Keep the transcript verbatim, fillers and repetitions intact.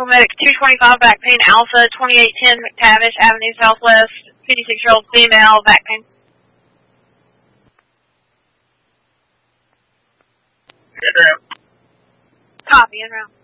Medical Medic two twenty-five, back pain, Alpha, twenty-eight ten McTavish Avenue Southwest, fifty-six-year-old female, back pain. En route. Copy, en route.